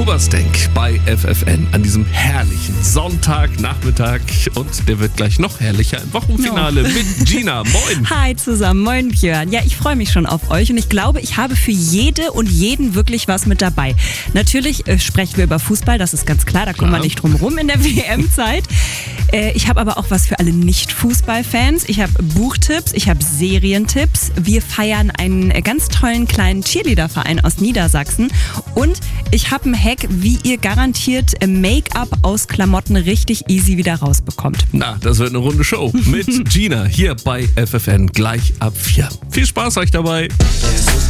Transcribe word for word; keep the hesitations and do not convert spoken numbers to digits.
Hubberstdenk bei F F N an diesem herrlichen Sonntagnachmittag. Und der wird gleich noch herrlicher im Wochenfinale mit Gina. Moin. Hi zusammen, moin Björn. Ja, ich freue mich schon auf euch und ich glaube, ich habe für jede und jeden wirklich was mit dabei. Natürlich äh, sprechen wir über Fußball, das ist ganz klar, da kommen wir nicht drum rum in der W M-Zeit. Äh, ich habe aber auch was für alle Nicht-Fußball-Fans. Ich habe Buchtipps, ich habe Serientipps. Wir feiern einen äh, ganz tollen kleinen Cheerleader-Verein aus Niedersachsen und ich habe einen Hack, wie ihr garantiert Make-up aus Klamotten richtig easy wieder rausbekommt. Na, das wird eine runde Show mit Gina hier bei F F N gleich ab vier. Viel Spaß euch dabei.